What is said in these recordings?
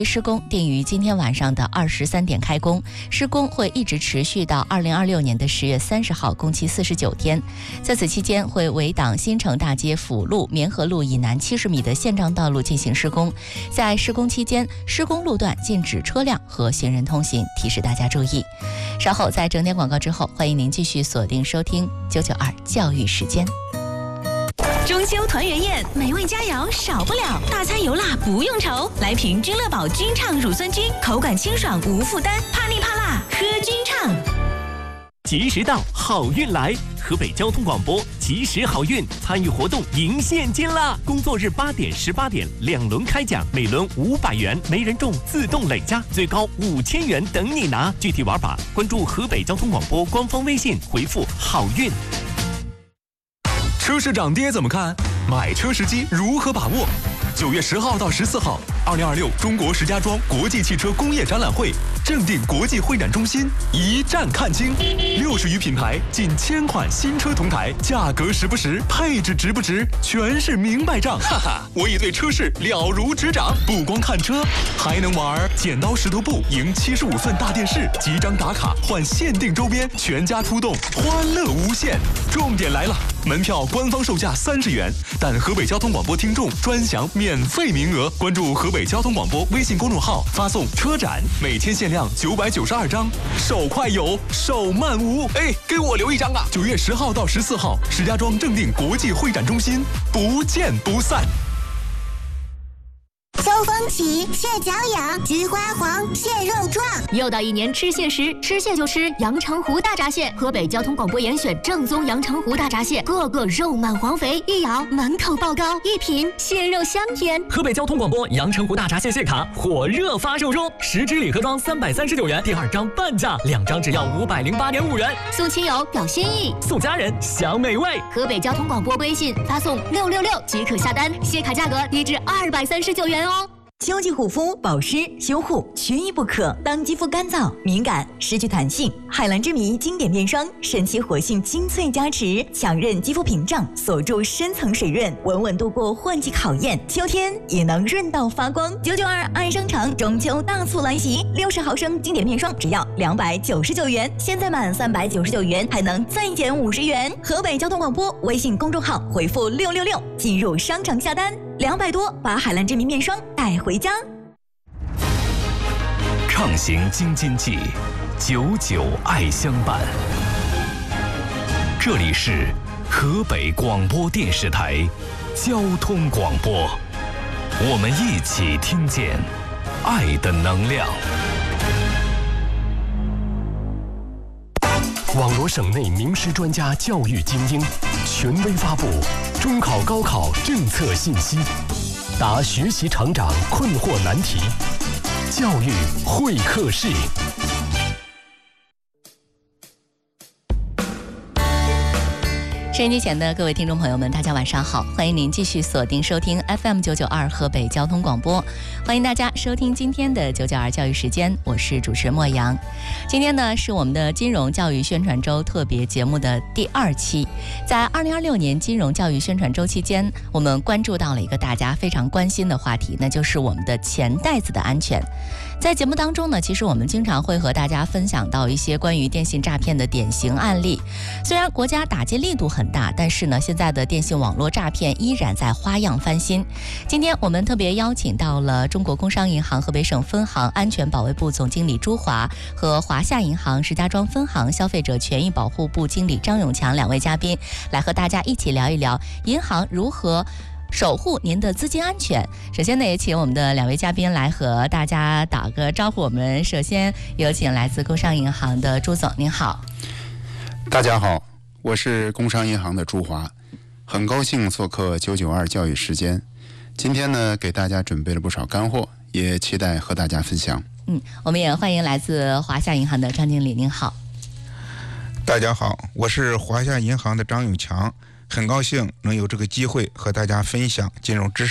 施工定于今天晚上的23点开工，施工会一直持续到2026年的10月30号，工期49天。在此期间，会围挡新城大街辅路、绵河路以南70米的线状道路进行施工。在施工期间，施工路段禁止车辆和行人通行，提示大家注意。稍后在整点广告之后，欢迎您继续锁定收听992教育时间。 中秋团圆宴，美味佳肴少不了，大餐油辣不用愁。来瓶君乐宝君畅乳酸菌，口感清爽无负担，怕腻怕辣喝君畅。 及时到，好运来！河北交通广播及时好运参与活动赢现金啦！工作日8点、18点2轮开奖，每轮500元，没人中自动累加，最高5000元等你拿。具体玩法关注河北交通广播官方微信，回复好运。 车市涨跌怎么看？买车时机如何把握？9月10号到14号，2026中国石家庄国际汽车工业展览会正定国际会展中心一站看清，60余品牌，近1000款新车同台，价格实不实，配置值不值，全是明白账。哈哈，我已对车市了如指掌，不光看车，还能玩剪刀石头布赢75寸大电视，集章打卡换限定周边，全家出动，欢乐无限。重点来了，门票官方售价30元，但河北交通广播听众专享免费名额。关注河北交通广播微信公众号，发送车展，每天限量992张，手快有，手慢无。哎，给我留一张啊！9月10号到14号，石家庄正定国际会展中心，不见不散。 秋风起，蟹脚痒，菊花黄，蟹肉壮。 又到一年吃蟹时，吃蟹就吃阳澄湖大闸蟹。河北交通广播严选正宗阳澄湖大闸蟹，个个肉满黄肥，一咬满口爆膏，一品蟹肉香甜。 河北交通广播阳澄湖大闸蟹蟹卡火热发售中，10支礼盒装339元，第2张半价，2张只要508.5元。 送亲友表心意， 送家人享美味。 河北交通广播微信发送666即可下单，蟹卡价格低至239元哦。 秋季护肤保湿修护缺一不可。当肌肤干燥、敏感、失去弹性，海蓝之谜经典面霜神奇活性精粹加持，强韧肌肤屏障，锁住深层水润，稳稳度过换季考验，秋天也能润到发光。992爱商场中秋大促来袭，60毫升经典面霜只要299元，现在满399元还能再减50元。河北交通广播微信公众号回复666进入商场下单，200多把海蓝之谜面霜带回家。 畅行京津冀，99爱相伴。这里是河北广播电视台交通广播，我们一起听见爱的能量。网罗省内名师专家教育精英，权威发布中考高考政策信息，答学习成长困惑难题，教育会客室。 收音机前的各位听众朋友们，大家晚上好，欢迎您继续锁定收听 FM992 河北交通广播，欢迎大家收听今天的992教育时间，我是主持人莫阳。今天呢是我们的金融教育宣传周特别节目的第2期。在2026年金融教育宣传周期间，我们关注到了一个大家非常关心的话题，那就是我们的钱袋子的安全。在节目当中呢，其实我们经常会和大家分享到一些关于电信诈骗的典型案例。虽然国家打击力度很大，但是呢，现在的电信网络诈骗依然在花样翻新。今天我们特别邀请到了中国工商银行河北省分行安全保卫部总经理朱华和华夏银行石家庄分行消费者权益保护部经理张永强2位嘉宾，来和大家一起聊一聊银行如何守护您的资金安全。首先呢，也请我们的2位嘉宾来和大家打个招呼。我们首先有请来自工商银行的朱总，您好。 大家好，我是工商银行的朱华，很高兴做客992教育时间。今天呢，给大家准备了不少干货，也期待和大家分享。 我们也欢迎来自华夏银行的张经理，您好。 大家好，我是华夏银行的张永强，很高兴能有这个机会和大家分享金融知识。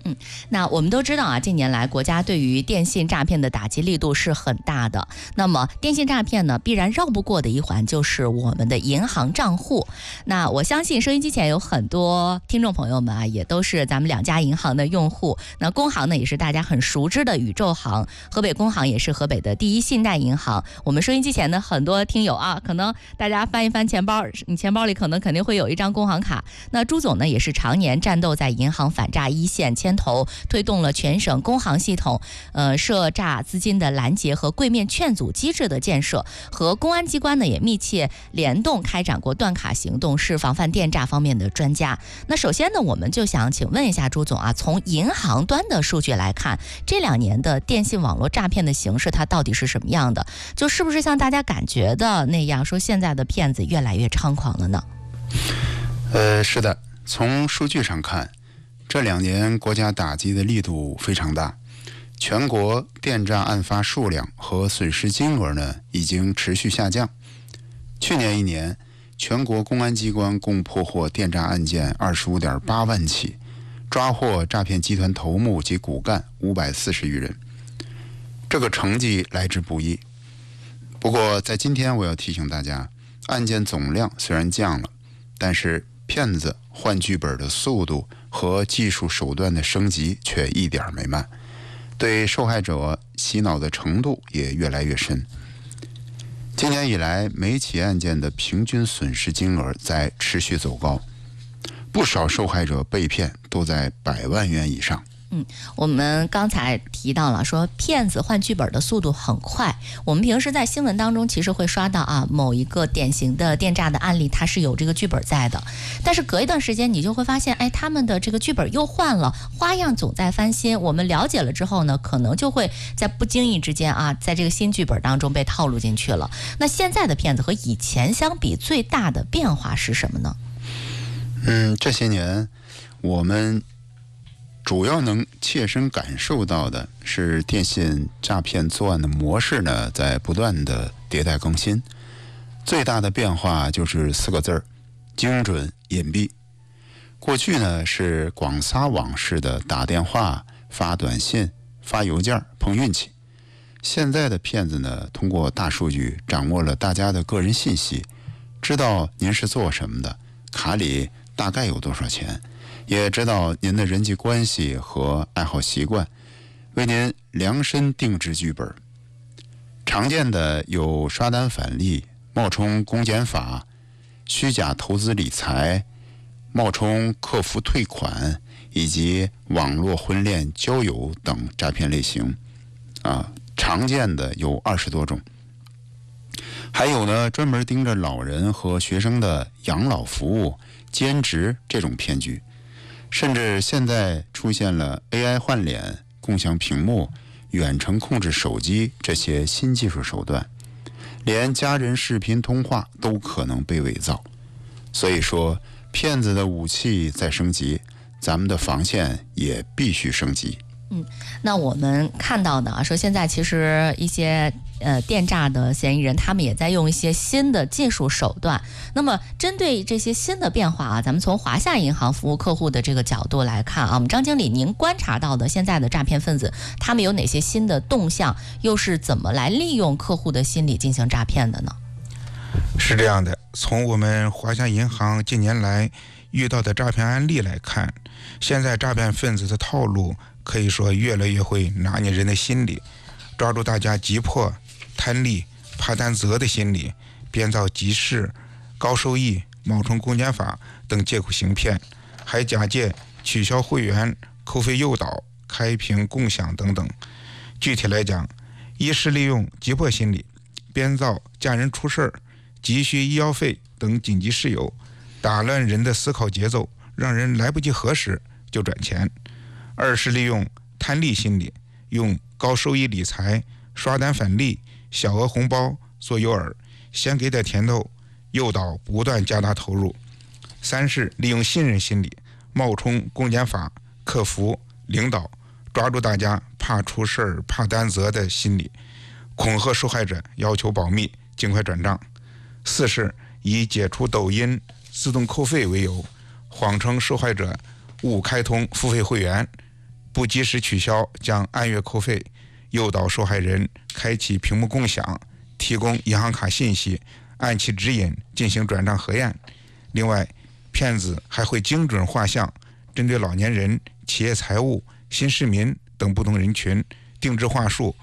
那我们都知道啊，近年来国家对于电信诈骗的打击力度是很大的。那么电信诈骗呢，必然绕不过的一环就是我们的银行账户。那我相信收音机前有很多听众朋友们啊，也都是咱们2家银行的用户。那工行呢，也是大家很熟知的宇宙行，河北工行也是河北的第一信贷银行。我们收音机前的很多听友啊，可能大家翻一翻钱包，你钱包里肯定会有一张工行卡。那朱总呢，也是常年战斗在银行反诈一线，牵头推动了全省工行系统涉诈资金的拦截和柜面劝阻机制的建设，和公安机关呢也密切联动开展过断卡行动，是防范电诈方面的专家。那首先呢，我们就想请问一下朱总啊，从银行端的数据来看，这2年的电信网络诈骗的形势它到底是什么样的？就是不是像大家感觉的那样，说现在的骗子越来越猖狂了呢？ 是的，从数据上看，这2年国家打击的力度非常大，全国电诈案发数量和损失金额呢已经持续下降。去年1年，全国公安机关共破获电诈案件25.8万起，抓获诈骗集团头目及骨干540余人。这个成绩来之不易。不过在今天我要提醒大家，案件总量虽然降了，但是骗子换剧本的速度和技术手段的升级却一点没慢，对受害者洗脑的程度也越来越深。今年以来，每起案件的平均损失金额在持续走高，不少受害者被骗都在100万元以上。 我们刚才提到了说骗子换剧本的速度很快，我们平时在新闻当中其实会刷到啊某一个典型的电诈的案例，它是有这个剧本在的，但是隔一段时间你就会发现，哎，他们的这个剧本又换了，花样总在翻新。我们了解了之后呢，可能就会在不经意之间啊，在这个新剧本当中被套路进去了。那现在的骗子和以前相比，最大的变化是什么呢？ 这些年我们主要能切身感受到的是电信诈骗作案的模式呢，在不断的迭代更新。最大的变化就是4个字儿：精准隐蔽。过去呢是广撒网式的打电话、发短信、发邮件碰运气，现在的骗子呢，通过大数据掌握了大家的个人信息，知道您是做什么的，卡里大概有多少钱，也知道您的人际关系和爱好习惯，为您量身定制剧本。常见的有刷单返利、冒充公检法、虚假投资理财、冒充客服退款以及网络婚恋交友等诈骗类型常见的有20多种。还有呢，专门盯着老人和学生的养老服务、兼职这种骗局，甚至现在出现了 AI 换脸、共享屏幕、远程控制手机这些新技术手段，连家人视频通话都可能被伪造。所以说，骗子的武器在升级，咱们的防线也必须升级。 那我们看到的说现在其实一些电诈的嫌疑人，他们也在用一些新的技术手段。那么针对这些新的变化咱们从华夏银行服务客户的这个角度来看我们张经理，您观察到的现在的诈骗分子，他们有哪些新的动向，又是怎么来利用客户的心理进行诈骗的呢？ 是这样的，从我们华夏银行近年来遇到的诈骗案例来看，现在诈骗分子的套路可以说越来越会拿捏人的心理，抓住大家急迫、贪利、怕担责的心理，编造急事、高收益、冒充公检法等借口行骗，还假借取消会员、扣费诱导、开屏共享等等。具体来讲，一是利用急迫心理，编造家人出事儿、急需医药费等紧急事由，打乱人的思考节奏，让人来不及核实就转钱。二是利用贪利心理，用高收益理财、刷单返利、小额红包做诱饵，先给点甜头，诱导不断加大投入。三是利用信任心理，冒充公检法、客服、领导，抓住大家怕出事儿、怕担责的心理，恐吓受害者要求保密，尽快转账。四是以解除抖音自动扣费为由，谎称受害者误开通付费会员， 不及时取消将按月扣费，诱导受害人开启屏幕共享，提供银行卡信息，按其指引进行转账核验。另外，骗子还会精准画像，针对老年人、企业财务、新市民等不同人群，定制话术，